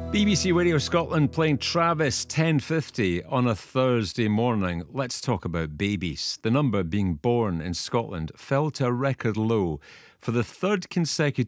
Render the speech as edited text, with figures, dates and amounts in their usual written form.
BBC Radio Scotland playing Travis 1050 on a Thursday morning. Let's talk about babies. The number being born in Scotland fell to a record low for the third consecutive